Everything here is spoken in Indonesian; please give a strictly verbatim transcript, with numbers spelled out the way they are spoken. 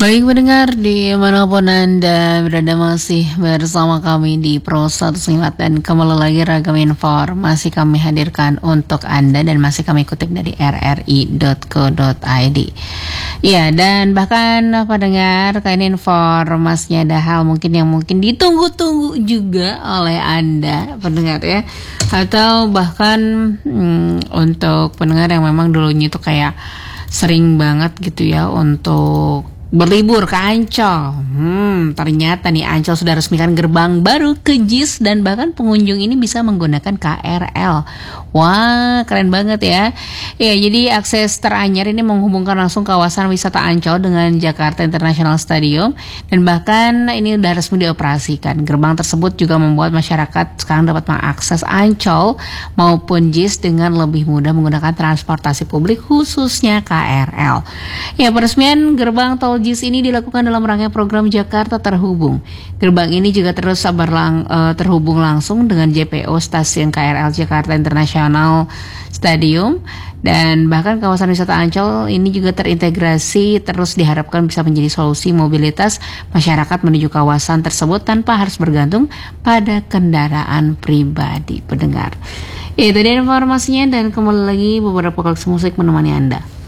Baik pendengar dimanapun Anda berada masih bersama kami di Pro satu Silat dan kembali lagi ragam informasi kami hadirkan untuk Anda dan masih kami kutip dari r r i dot co dot i d. Ya dan bahkan pendengar kain informasinya ada hal mungkin yang mungkin ditunggu-tunggu juga oleh Anda pendengar ya. Atau bahkan hmm, untuk pendengar yang memang dulunya itu kayak sering banget gitu ya untuk berlibur ke Ancol. Hmm, ternyata nih Ancol sudah resmikan gerbang baru ke JIS dan bahkan pengunjung ini bisa menggunakan K R L. Wah, keren banget ya. Ya, jadi akses teranyar ini menghubungkan langsung kawasan wisata Ancol dengan Jakarta International Stadium dan bahkan ini sudah resmi dioperasikan. Gerbang tersebut juga membuat masyarakat sekarang dapat mengakses Ancol maupun JIS dengan lebih mudah menggunakan transportasi publik khususnya K R L. Ya, peresmian gerbang tol JIS ini dilakukan dalam rangka program Jakarta Terhubung. Gerbang ini juga terus berlang, uh, terhubung langsung dengan J P O Stasiun K R L Jakarta International Stadium dan bahkan kawasan wisata Ancol ini juga terintegrasi terus diharapkan bisa menjadi solusi mobilitas masyarakat menuju kawasan tersebut tanpa harus bergantung pada kendaraan pribadi pendengar. Itu dia informasinya dan kembali lagi beberapa koleksi musik menemani Anda.